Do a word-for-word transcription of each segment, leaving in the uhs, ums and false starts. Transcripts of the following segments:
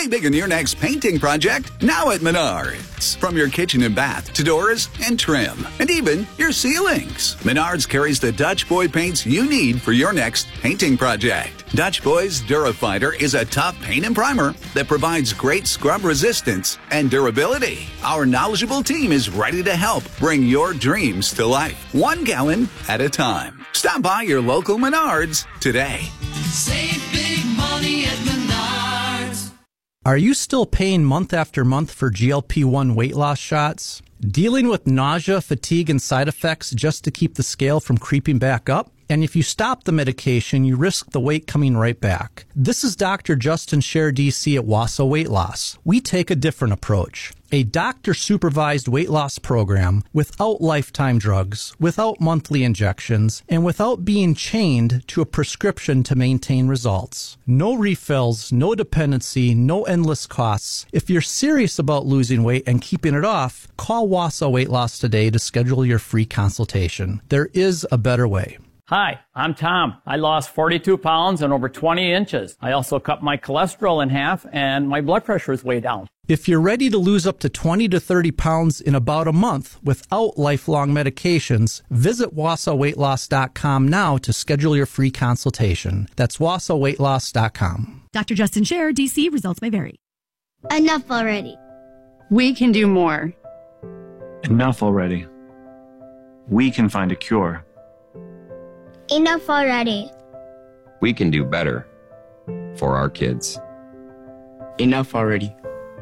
Save big on your next painting project now at Menards. From your kitchen and bath to doors and trim, and even your ceilings. Menards carries the Dutch Boy paints you need for your next painting project. Dutch Boy's DuraFighter is a tough paint and primer that provides great scrub resistance and durability. Our knowledgeable team is ready to help bring your dreams to life, one gallon at a time. Stop by your local Menards today. Save big money at Menards. Are you still paying month after month for G L P one weight loss shots? Dealing with nausea, fatigue, and side effects just to keep the scale from creeping back up? And if you stop the medication, you risk the weight coming right back. This is Doctor Justin Scher, D C at Wausau Weight Loss. We take a different approach. A doctor-supervised weight loss program without lifetime drugs, without monthly injections, and without being chained to a prescription to maintain results. No refills, no dependency, no endless costs. If you're serious about losing weight and keeping it off, call Wausau Weight Loss today to schedule your free consultation. There is a better way. Hi, I'm Tom. I lost forty-two pounds and over twenty inches. I also cut my cholesterol in half and my blood pressure is way down. If you're ready to lose up to twenty to thirty pounds in about a month without lifelong medications, visit Wausau Weight Loss dot com now to schedule your free consultation. That's Wausau Weight Loss dot com. Doctor Justin Scher, D C. Results may vary. Enough already. We can do more. Enough already. We can find a cure. Enough already. We can do better for our kids. Enough already.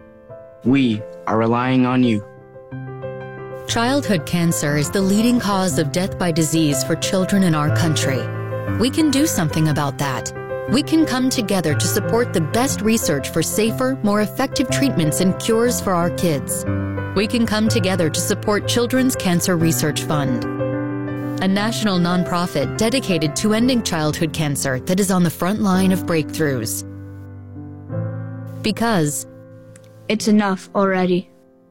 We are relying on you. Childhood cancer is the leading cause of death by disease for children in our country. We can do something about that. We can come together to support the best research for safer, more effective treatments and cures for our kids. We can come together to support Children's Cancer Research Fund, a national nonprofit dedicated to ending childhood cancer that is on the front line of breakthroughs. Because it's enough already.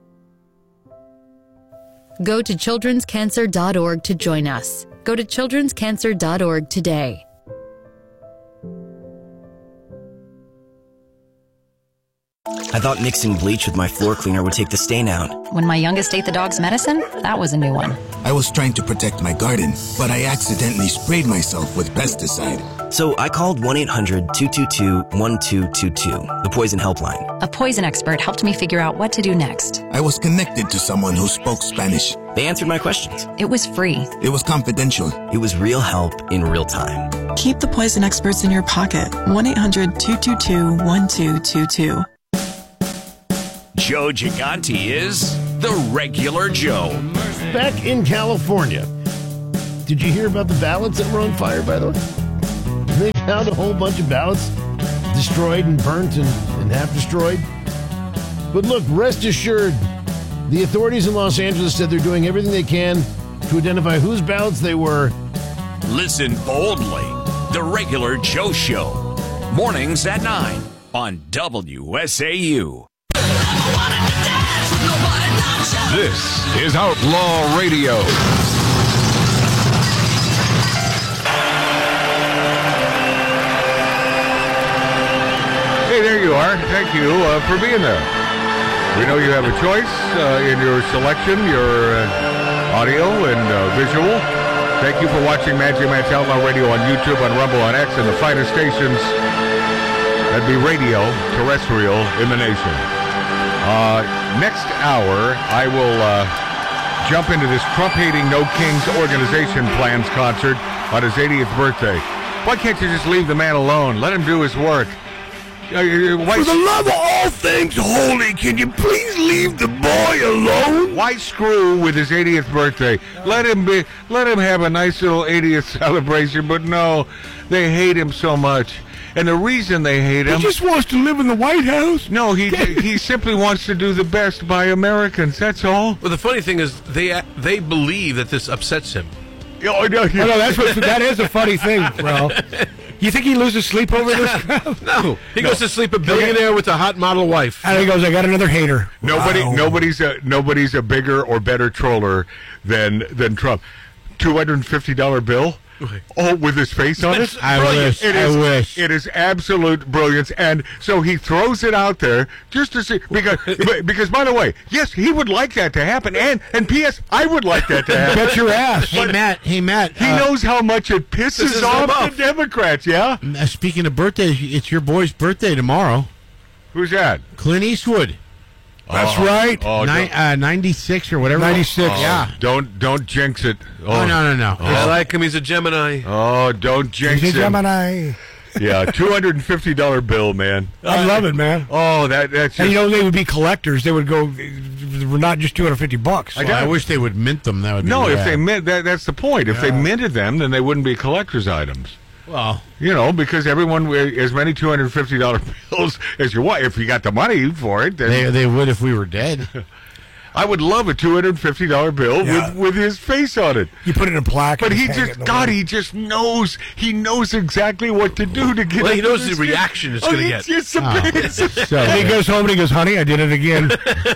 Go to children's cancer dot org to join us. Go to children's cancer dot org today. I thought mixing bleach with my floor cleaner would take the stain out. When my youngest ate the dog's medicine, that was a new one. I was trying to protect my garden, but I accidentally sprayed myself with pesticide. So I called one eight hundred two two two one two two two, the poison helpline. A poison expert helped me figure out what to do next. I was connected to someone who spoke Spanish. They answered my questions. It was free. It was confidential. It was real help in real time. Keep the poison experts in your pocket. one eight hundred two two two one two two two. Joe Gigante is the regular Joe. Back in California. Did you hear about the ballots that were on fire, by the way? They found a whole bunch of ballots destroyed and burnt and, and half destroyed. But look, rest assured, the authorities in Los Angeles said they're doing everything they can to identify whose ballots they were. Listen boldly. The regular Joe Show. Mornings at nine on W S A U. This is Outlaw Radio. Hey, there you are. Thank you uh, for being there. We know you have a choice uh, in your selection, your uh, audio and uh, visual. Thank you for watching Magic Matt's Outlaw Radio on YouTube, on Rumble, on X, and the finest stations. That'd be radio, terrestrial, in the nation. Uh, next hour, I will uh, jump into this Trump-hating No Kings Organization Plans concert on his eightieth birthday. Why can't you just leave the man alone? Let him do his work. Uh, why For the love of all things holy, can you please leave the boy alone? Why screw with his eightieth birthday? Let him be. Let him have a nice little eightieth celebration. But no, they hate him so much. And the reason they hate him... He just wants to live in the White House? No, he he simply wants to do the best by Americans, that's all. Well, the funny thing is, they they believe that this upsets him. Oh, no, oh, no that's what, that is a funny thing, bro. You think he loses sleep over this? No. He no. goes to sleep a billionaire with a hot model wife. And he goes, I got another hater. Nobody, wow. Nobody's a nobody's a bigger or better troller than than Trump. two hundred fifty dollar bill? Oh, with his face on it? I wish. It I is, wish. It is absolute brilliance. And so he throws it out there just to see. Because, because by the way, yes, he would like that to happen. And, and P S, I would like that to happen. Bet your ass. Hey, Matt. Hey, Matt. He uh, knows how much it pisses, pisses off, off the Democrats, yeah? Uh, speaking of birthdays, it's your boy's birthday tomorrow. Who's that? Clint Eastwood. That's oh. right. Oh, Ni- uh, ninety-six or whatever. ninety-six. Oh, yeah. Don't don't jinx it. Oh, oh no, no, no. Oh. I like him. He's a Gemini. Oh, don't jinx He's a him. Gemini. Yeah, two hundred fifty dollars bill, man. I love it, man. Oh, that that's. And you know they would be collectors. They would go. We're not just two hundred fifty bucks. Well, I, I wish they would mint them. That would be no. rad. If they mint that, that's the point. If yeah. they minted them, then they wouldn't be collector's items. Well, you know, because everyone as many two hundred fifty dollars bills as you want. If you got the money for it, then they they would if we were dead. I would love a two hundred fifty dollars bill yeah. with, with his face on it. You put it in a plaque. But he just, God, he just knows, he knows exactly what to do to get well, it. He knows the reaction it's oh, going to get. It's amazing. Oh. So, and he goes home and he goes, honey, I did it again.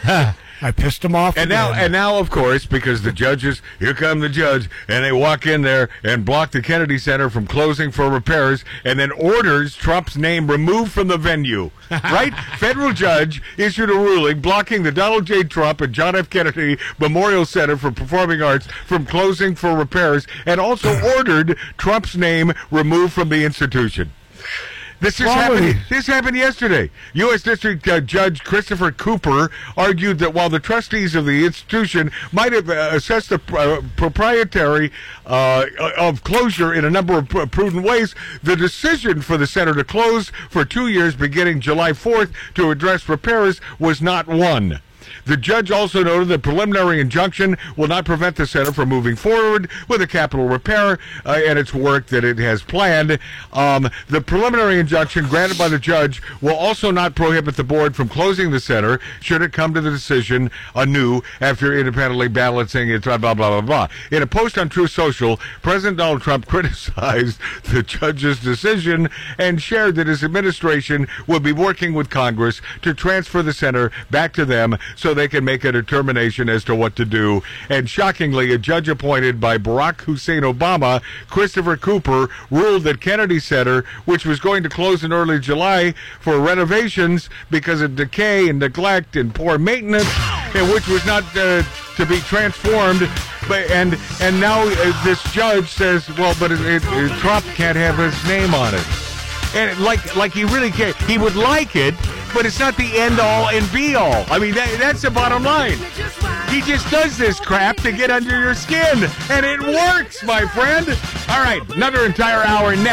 I pissed him off. And again. now, and now, of course, because the judges, here come the judge, and they walk in there and block the Kennedy Center from closing for repairs, and then orders Trump's name removed from the venue. Right? Federal judge issued a ruling blocking the Donald J. Trump and John F. Kennedy Memorial Center for Performing Arts from closing for repairs, and also ordered Trump's name removed from the institution. This just happened, this happened yesterday. U S District uh, Judge Christopher Cooper argued that while the trustees of the institution might have uh, assessed the uh, proprietary uh, of closure in a number of pr- prudent ways, the decision for the center to close for two years beginning July fourth to address repairs was not one. The judge also noted that preliminary injunction will not prevent the center from moving forward with a capital repair uh, and its work that it has planned. Um, the preliminary injunction granted by the judge will also not prohibit the board from closing the center should it come to the decision anew after independently balancing its blah, blah, blah, blah, blah. In a post on Truth Social, President Donald Trump criticized the judge's decision and shared that his administration will be working with Congress to transfer the center back to them so they can make a determination as to what to do. And shockingly, a judge appointed by Barack Hussein Obama, Christopher Cooper, ruled that Kennedy Center, which was going to close in early July for renovations because of decay and neglect and poor maintenance, and which was not uh, to be transformed, but and and now uh, this judge says, well, but it, it, it, Trump can't have his name on it. And like like he really can't. He would like it, but it's not the end all and be all. I mean, that, that's the bottom line. He just does this crap to get under your skin, and it works, my friend. All right, another entire hour next.